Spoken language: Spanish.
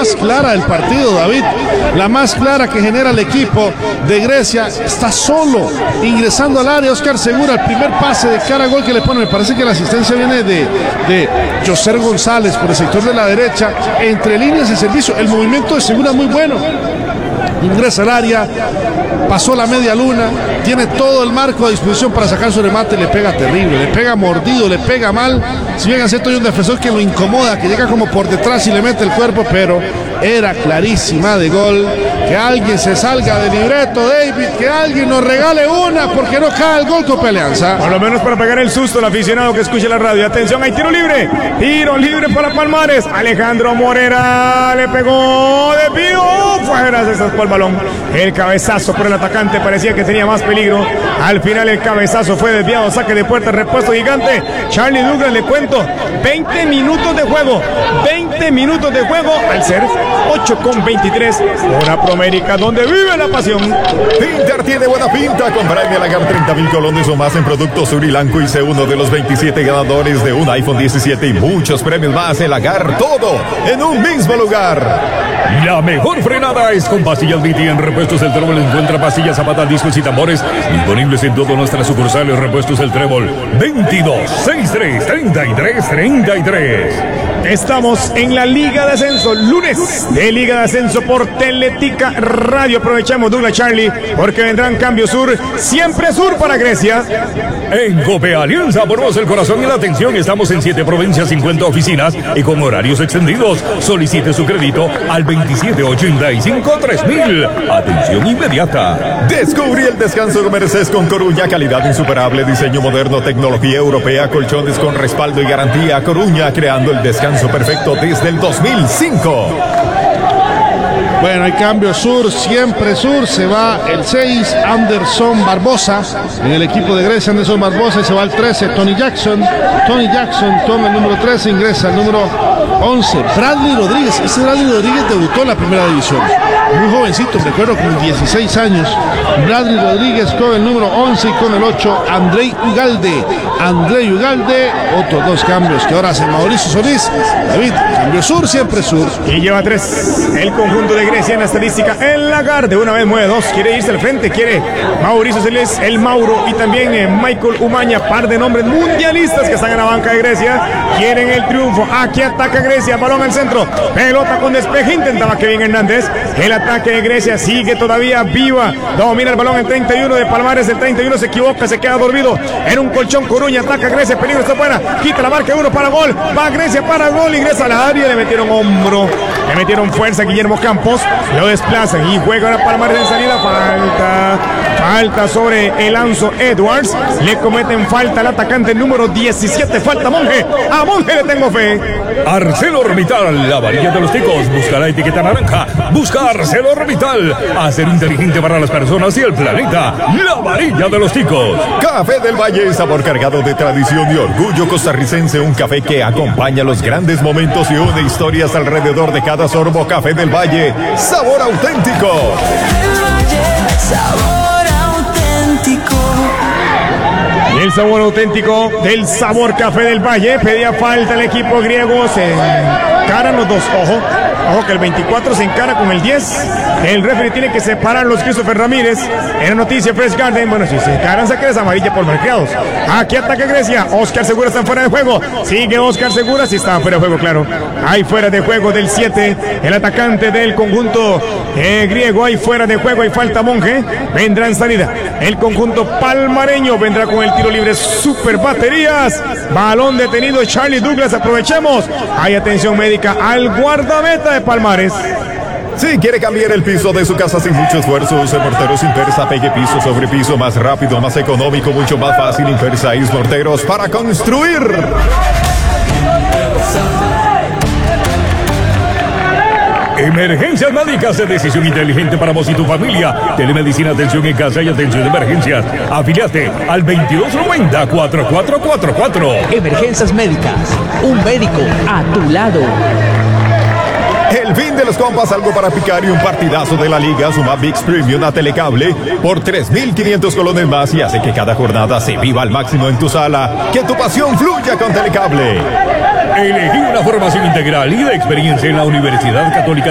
más clara del partido, David, la más clara que genera el equipo de Grecia. Está solo ingresando al área Óscar Segura, el primer pase de cara a gol que le pone. Me parece que la asistencia viene de Joser González por el sector de la derecha, entre líneas de servicio. El movimiento de Segura muy bueno. Ingresa al área, pasó la media luna, tiene todo el marco a disposición para sacar su remate. Le pega terrible, le pega mordido, le pega mal. Si bien acepto, hay un defensor que lo incomoda, que llega como por detrás y le mete el cuerpo, pero era clarísima de gol. Que alguien se salga del libreto, David, que alguien nos regale una, porque no cae el gol Copa Alianza. Por lo menos para pegar el susto al aficionado que escuche la radio. Atención, hay tiro libre para Palmares. Alejandro Morera le pegó de pío, fuera, se zaspó el balón. El cabezazo por el atacante parecía que tenía más peligro. Al final el cabezazo fue desviado, saque de puerta, repuesto gigante. Charlie Douglas, le cuento, 20 minutos de juego, 20 minutos de juego, al ser 8:23, hora Promérica, donde vive la pasión. Pintar tiene buena pinta. Comprar y halagar 30,000 colones o más en productos Surilanco y sé uno de los 27 ganadores de un iPhone 17 y muchos premios más. El Agar, todo en un mismo lugar. La mejor frenada es con pastillas Viti. En Repuestos El Trébol encuentra pastillas, zapatas, discos y tambores disponibles en todas nuestras sucursales. Repuestos El Trébol, 22633333. Estamos en la Liga de Ascenso, lunes de Liga de Ascenso por Teletica Radio. Aprovechamos, Douglas, Charlie, porque vendrán Cambio Sur, siempre sur para Grecia. En Copa Alianza ponemos el corazón y la atención. Estamos en 7 provincias, 50 oficinas y con horarios extendidos. Solicite su crédito al 2785-3000. Atención inmediata. Descubrí el descanso de Mercedes con Coruña, calidad insuperable, diseño moderno, tecnología europea, colchones con respaldo y garantía. Coruña, creando el descanso perfecto desde el 2005. Bueno, hay cambio sur, siempre sur. Se va el 6, Anderson Barbosa. En el equipo de Grecia, Anderson Barbosa. Y se va el 13, Tony Jackson. Tony Jackson toma el número 13, ingresa el número 11, Bradley Rodríguez. Ese Bradley Rodríguez debutó en la primera división. Muy jovencito, recuerdo, con 16 años. Bradley Rodríguez con el número 11 y con el 8, Andrei Ugalde. Andrei Ugalde, otros 2 cambios que ahora hace Mauricio Solís. David, cambio sur, siempre sur. Y lleva 3 el conjunto de Grecia en la estadística. El Lagar de una vez mueve 2, quiere irse al frente, quiere Mauricio Solís, el Mauro y también Michael Umaña, par de nombres mundialistas que están en la banca de Grecia. Quieren el triunfo. Aquí ataca Grecia, balón al centro, pelota con despeje, intentaba Kevin Hernández. El ataque de Grecia sigue todavía viva, domina el balón el 31 de Palmares. El 31 se equivoca, se queda dormido en un colchón. Coruña ataca Grecia, peligro, está fuera, quita la marca, 1 para gol, va Grecia para gol, ingresa a la área, le metieron hombro, le metieron fuerza a Guillermo Campos, lo desplazan y juega ahora Palmares en salida. Falta sobre el Anzo Edwards, le cometen falta al atacante número 17, falta Monge. A Monge le tengo fe. ArcelorMittal, la varilla de los ticos. Busca la etiqueta naranja, busca ArcelorMittal, hacer inteligente para las personas y el planeta. La varilla de los ticos. Café del Valle, sabor cargado de tradición y orgullo costarricense. Un café que acompaña los grandes momentos y une historias alrededor de cada sorbo. Café del Valle, sabor auténtico. Sabor auténtico. Y el sabor auténtico del sabor Café del Valle. Pedía falta el equipo griego. Se encaran los 2. Ojo que el 24 se encara con el 10. El referee tiene que separarlos. Christopher Ramírez. Era noticia Fresh Garden. Bueno, si se encaran, saques amarilla por marcados. Aquí ataca Grecia. Oscar Segura está fuera de juego. Sigue Oscar Segura. Sí está fuera de juego, claro. Hay fuera de juego del 7. El atacante del conjunto griego. Hay fuera de juego. Hay falta Monge. Vendrá en salida el conjunto palmareño. Vendrá con el tiro libre. Super baterías. Balón detenido Charlie Douglas. Aprovechemos. Hay atención médica al guardameta de Palmares. Si quiere cambiar el piso de su casa sin mucho esfuerzo, use Morteros Impersa. Pegue piso sobre piso, más rápido, más económico, mucho más fácil. Impersa es Morteros para construir. Emergencias médicas de decisión inteligente para vos y tu familia. Telemedicina, atención en casa y atención de emergencias. Afiliate al 2290-4444. Emergencias médicas. Un médico a tu lado. El fin de los compas, algo para picar y un partidazo de la liga. Suma ViX Premium a Telecable por 3,500 colones más y hace que cada jornada se viva al máximo en tu sala. Que tu pasión fluya con Telecable. Elegí una formación integral y de experiencia en la Universidad Católica